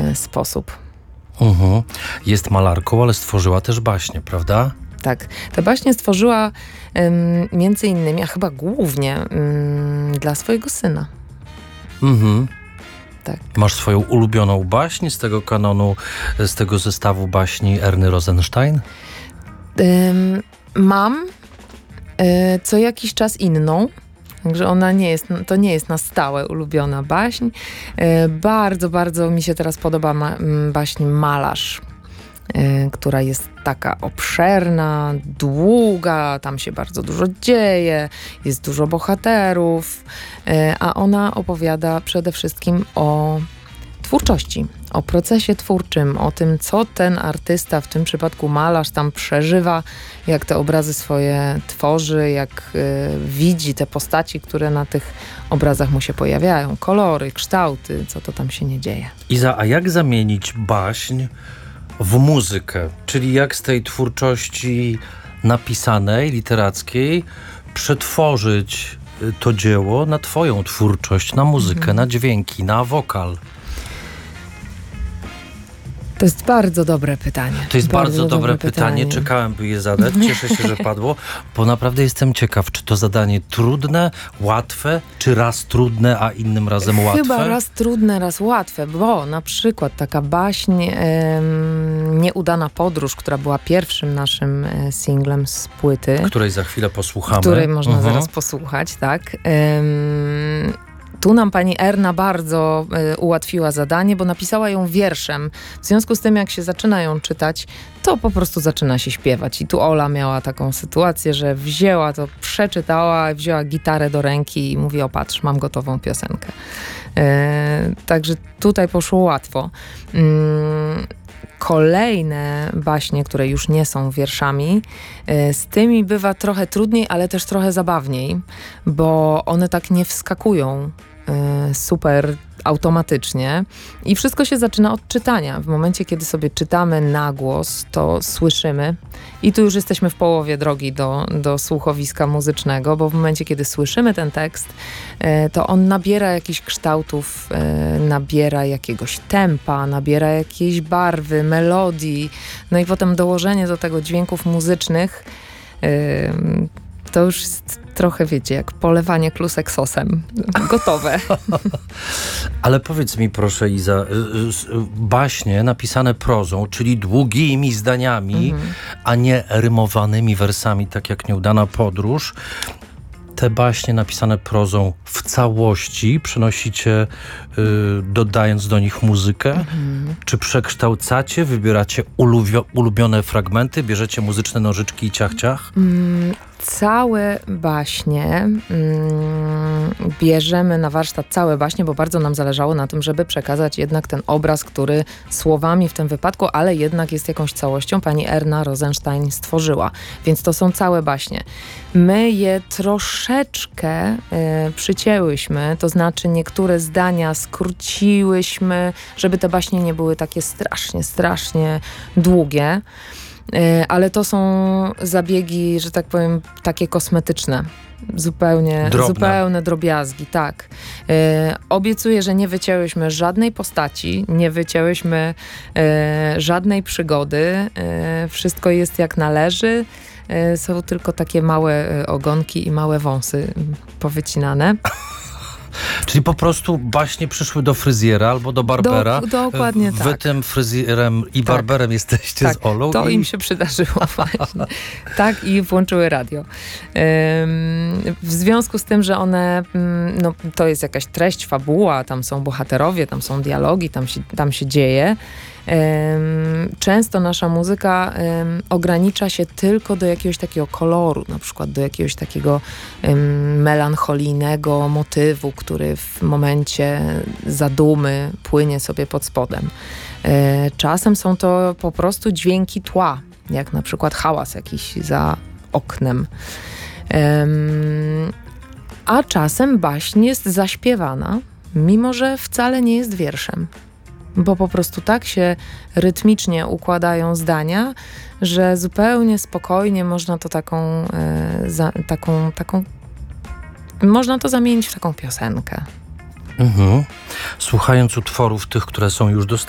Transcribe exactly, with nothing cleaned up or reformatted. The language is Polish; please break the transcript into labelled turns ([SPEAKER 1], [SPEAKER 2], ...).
[SPEAKER 1] sposób.
[SPEAKER 2] Mhm. Jest malarką, ale stworzyła też baśnie, prawda?
[SPEAKER 1] Tak. Te baśnie stworzyła ym, między innymi, a chyba głównie ym, dla swojego syna.
[SPEAKER 2] Mhm.
[SPEAKER 1] Tak.
[SPEAKER 2] Masz swoją ulubioną baśń z tego kanonu, z tego zestawu baśni Erny Rosenstein?
[SPEAKER 1] Ym, mam y, co jakiś czas inną. Także ona nie jest, to nie jest na stałe ulubiona baśń. Y, bardzo, bardzo mi się teraz podoba ma, baśń Malarz, y, która jest taka obszerna, długa, tam się bardzo dużo dzieje, jest dużo bohaterów, y, a ona opowiada przede wszystkim o twórczości, o procesie twórczym, o tym, co ten artysta, w tym przypadku malarz, tam przeżywa, jak te obrazy swoje tworzy, jak y, widzi te postaci, które na tych obrazach mu się pojawiają, kolory, kształty, co to tam się nie dzieje.
[SPEAKER 2] Iza, a jak zamienić baśń w muzykę? Czyli jak z tej twórczości napisanej, literackiej przetworzyć to dzieło na twoją twórczość, na muzykę, mhm. na dźwięki, na wokal?
[SPEAKER 1] To jest bardzo dobre pytanie.
[SPEAKER 2] To jest bardzo, bardzo dobre, dobre pytanie. pytanie. Czekałem, by je zadać. Cieszę się, że padło, bo naprawdę jestem ciekaw, czy to zadanie trudne, łatwe, czy raz trudne, a innym razem łatwe?
[SPEAKER 1] Chyba raz trudne, raz łatwe, bo na przykład taka baśń em, Nieudana podróż, która była pierwszym naszym e, singlem z płyty.
[SPEAKER 2] Której za chwilę posłuchamy.
[SPEAKER 1] Której można
[SPEAKER 2] uh-huh.
[SPEAKER 1] zaraz posłuchać, tak. Em, Tu nam pani Erna bardzo y, ułatwiła zadanie, bo napisała ją wierszem. W związku z tym, jak się zaczyna ją czytać, to po prostu zaczyna się śpiewać. I tu Ola miała taką sytuację, że wzięła to, przeczytała, wzięła gitarę do ręki i mówi: o patrz, mam gotową piosenkę. Y, także tutaj poszło łatwo. Y, Kolejne baśnie, które już nie są wierszami, z tymi bywa trochę trudniej, ale też trochę zabawniej, bo one tak nie wskakują super automatycznie i wszystko się zaczyna od czytania. W momencie, kiedy sobie czytamy na głos, to słyszymy i tu już jesteśmy w połowie drogi do, do słuchowiska muzycznego, bo w momencie, kiedy słyszymy ten tekst, to on nabiera jakichś kształtów, nabiera jakiegoś tempa, nabiera jakiejś barwy, melodii, no i potem dołożenie do tego dźwięków muzycznych, to już jest trochę, wiecie, jak polewanie klusek sosem. Gotowe.
[SPEAKER 2] Ale powiedz mi proszę, Iza, baśnie napisane prozą, czyli długimi zdaniami, mhm. a nie rymowanymi wersami, tak jak Nieudana podróż. Te baśnie napisane prozą w całości przenosicie, y, dodając do nich muzykę? Mhm. Czy przekształcacie, wybieracie ulubio- ulubione fragmenty, bierzecie muzyczne nożyczki i ciach, ciach?
[SPEAKER 1] Mm, całe baśnie mm, bierzemy na warsztat całe baśnie, bo bardzo nam zależało na tym, żeby przekazać jednak ten obraz, który słowami w tym wypadku, ale jednak jest jakąś całością, pani Erna Rosenstein stworzyła. Więc to są całe baśnie. My je troszeczkę y, przycięłyśmy, to znaczy niektóre zdania skróciłyśmy, żeby te baśnie nie były takie strasznie, strasznie długie. Ale to są zabiegi, że tak powiem, takie kosmetyczne. Zupełnie,
[SPEAKER 2] Drobne.
[SPEAKER 1] zupełne drobiazgi, tak. E, obiecuję, że nie wycięłyśmy żadnej postaci, nie wycięłyśmy e, żadnej przygody. E, wszystko jest jak należy. E, są tylko takie małe ogonki i małe wąsy powycinane.
[SPEAKER 2] Czyli po prostu baśnie przyszły do fryzjera albo do barbera.
[SPEAKER 1] Do, dokładnie
[SPEAKER 2] Wy
[SPEAKER 1] tak.
[SPEAKER 2] tym fryzjerem i
[SPEAKER 1] tak.
[SPEAKER 2] barberem jesteście
[SPEAKER 1] tak,
[SPEAKER 2] z Olą.
[SPEAKER 1] To
[SPEAKER 2] i...
[SPEAKER 1] im się przydarzyło właśnie. Tak, i włączyły radio. Ym, w związku z tym, że one, no, to jest jakaś treść, fabuła, tam są bohaterowie, tam są dialogi, tam się, tam się dzieje. Um, często nasza muzyka um, ogranicza się tylko do jakiegoś takiego koloru, na przykład do jakiegoś takiego um, melancholijnego motywu, który w momencie zadumy płynie sobie pod spodem. E, czasem są to po prostu dźwięki tła, jak na przykład hałas jakiś za oknem. Um, a czasem baśń jest zaśpiewana, mimo że wcale nie jest wierszem. Bo po prostu tak się rytmicznie układają zdania, że zupełnie spokojnie można to taką, e, za, taką, taką można to zamienić w taką piosenkę.
[SPEAKER 2] Mhm. Słuchając utworów tych, które są już dostępne,